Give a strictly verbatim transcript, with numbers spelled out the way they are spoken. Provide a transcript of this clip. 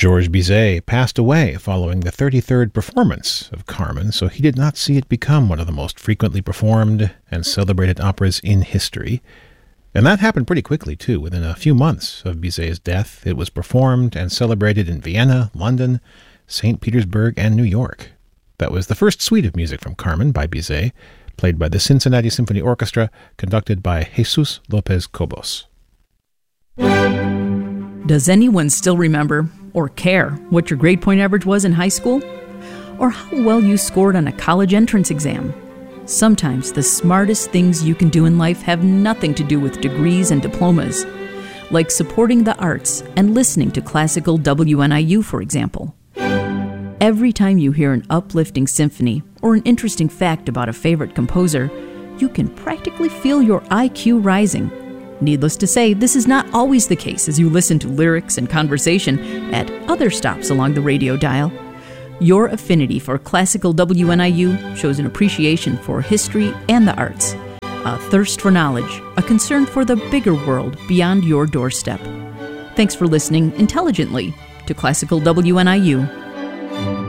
Georges Bizet passed away following the thirty-third performance of Carmen, so he did not see it become one of the most frequently performed and celebrated operas in history. And that happened pretty quickly, too. Within a few months of Bizet's death, it was performed and celebrated in Vienna, London, Saint Petersburg, and New York. That was the first suite of music from Carmen by Bizet, played by the Cincinnati Symphony Orchestra, conducted by Jesus Lopez Cobos. Does anyone still remember or care what your grade point average was in high school? Or how well you scored on a college entrance exam? Sometimes the smartest things you can do in life have nothing to do with degrees and diplomas, like supporting the arts and listening to classical W N I U, for example. Every time you hear an uplifting symphony or an interesting fact about a favorite composer, you can practically feel your I Q rising. Needless to say, this is not always the case as you listen to lyrics and conversation at other stops along the radio dial. Your affinity for classical W N I U shows an appreciation for history and the arts, a thirst for knowledge, a concern for the bigger world beyond your doorstep. Thanks for listening intelligently to Classical W N I U.